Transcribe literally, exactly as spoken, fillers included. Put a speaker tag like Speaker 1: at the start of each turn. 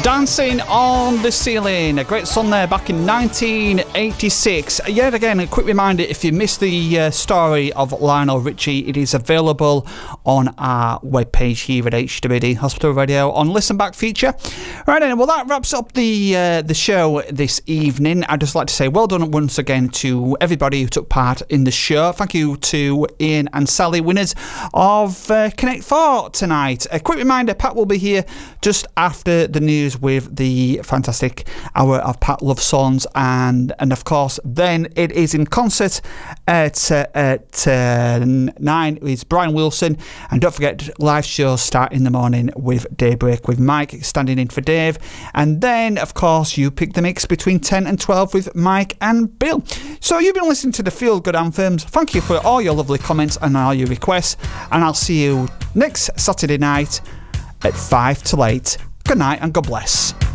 Speaker 1: Dancing on the Ceiling, a great song there back in nineteen eighty-six. Yet again, a quick reminder, if you missed the uh, story of Lionel Richie, it is available on our webpage here at H W D Hospital Radio on Listen Back feature. Right then, well that wraps up the uh, the show this evening. I'd just like to say well done once again to everybody who took part in the show. Thank you to Ian and Sally, winners of uh, Connect four tonight. A quick reminder, Pat will be here just after the news with the fantastic hour of Pat Love Songs, and and of course then it is in concert at uh, at uh, nine with Brian Wilson, and don't forget live shows start in the morning with Daybreak with Mike standing in for Dave, and then of course you pick the mix between ten and twelve with Mike and Bill. So you've been listening to the Feel Good Anthems. Thank you for all your lovely comments and all your requests, and I'll see you next Saturday night at five till eight. Good night and God bless.